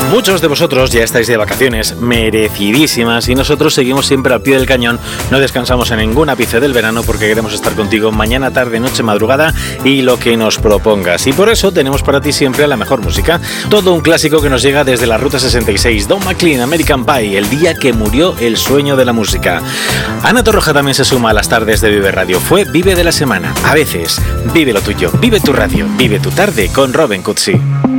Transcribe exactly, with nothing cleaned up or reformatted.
Muchos de vosotros ya estáis de vacaciones merecidísimas y nosotros seguimos siempre al pie del cañón. No descansamos en ningún ápice del verano porque queremos estar contigo mañana, tarde, noche, madrugada y lo que nos propongas. Y por eso tenemos para ti siempre la mejor música. Todo un clásico que nos llega desde la Ruta sesenta y seis. Don McLean, American Pie, el día que murió el sueño de la música. Ana Torroja también se suma a las tardes de Vive Radio. Fue Vive de la semana. A veces, vive lo tuyo, vive tu radio, vive tu tarde con Robin Cutsi.